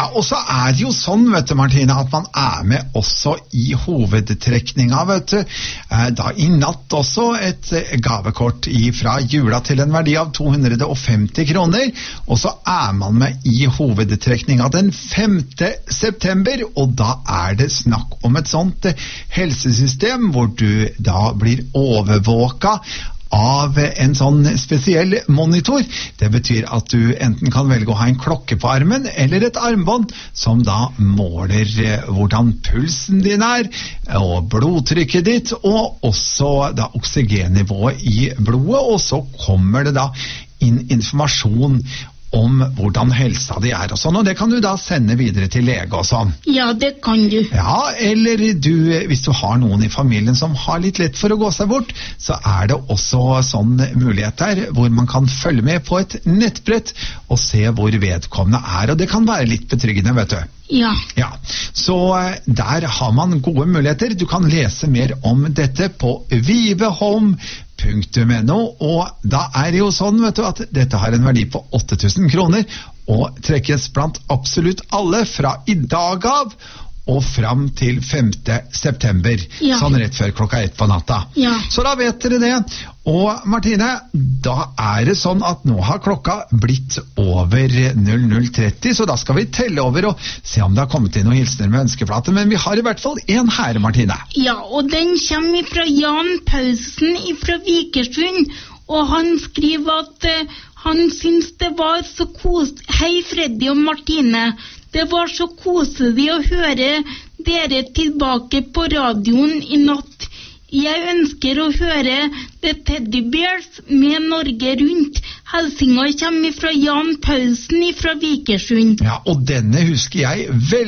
og så det jo sånn, vet du, Martine, at man med også i hovedtrekninga, vet du. Da i natt også et gavekort fra jula til en verdi av 250 kroner, og så man med i hovedtrekninga den 5. september, og da det snakk om et sånt helsesystem hvor du da blir overvåka av en sånn spesiell monitor. Det betyr at du enten kan velge å ha en klokke på armen eller et armbånd som da måler hvordan pulsen din og blodtrykket ditt og også da oksygennivået i blodet, og så kommer det da inn informasjon om hvordan helsa di og sånn, og det kan du da sende videre til lege og sånn. Ja, det kan du. Ja, eller hvis du har noen i familien som har litt lett for å gå seg bort, så det også sånn mulighet der, hvor man kan følge med på et nettbrett og se hvor vedkommende og det kan være litt betryggende, vet du. Ja. Ja, så der har man gode muligheter. Du kan lese mer om dette på viveholm.no, og da det jo sånn, vet du, at dette har en verdi på 8.000 kroner, og trekkes blant absolutt alle fra i dag av og fram til 5. september, sånn rett før klokka 1 på natta. Ja. Så da vet dere det. Og Martine, da det sånn at nå har klokka blitt over 00:30, så da skal vi telle over og se om det har kommet inn noen hilsener med ønskeplate, men vi har i hvert fall en her, Martine. Ja, og den kommer fra Jan Pausen fra Vikersund, og han skriver at han synes det var så Hei Freddy og Martine, det var så koselig å høre dere tilbake på radioen i natt. Jeg ønsker å høre The Teddy Bears med Norge Rundt. Hilsninger kommer fra Jan Pausen fra Vikersund. Ja, og denne husker jeg veldig